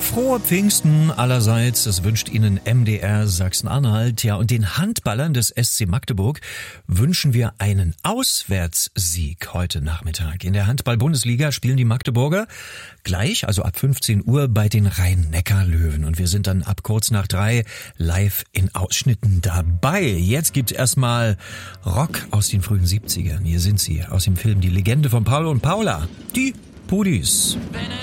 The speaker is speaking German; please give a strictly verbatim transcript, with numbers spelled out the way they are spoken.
Frohe Pfingsten allerseits, das wünscht Ihnen M D R Sachsen-Anhalt. Ja, und den Handballern des S C Magdeburg wünschen wir einen Auswärtssieg heute Nachmittag. In der Handball-Bundesliga spielen die Magdeburger gleich, also ab fünfzehn Uhr, bei den Rhein-Neckar-Löwen. Und wir sind dann ab kurz nach drei live in Ausschnitten dabei. Jetzt gibt's erstmal Rock aus den frühen siebzigern. Hier sind sie, aus dem Film Die Legende von Paul und Paula, die Pudis.